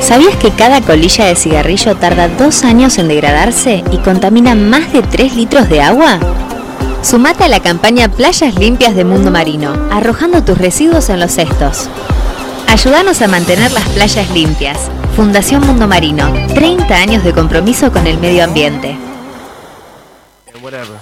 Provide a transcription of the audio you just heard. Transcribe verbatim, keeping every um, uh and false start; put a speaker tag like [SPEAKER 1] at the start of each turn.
[SPEAKER 1] ¿Sabías que cada colilla de cigarrillo tarda dos años en degradarse y contamina más de tres litros de agua? Sumate a la campaña Playas Limpias de Mundo Marino, arrojando tus residuos en los cestos. Ayúdanos a mantener las playas limpias. Fundación Mundo Marino, treinta años de compromiso con el medio ambiente.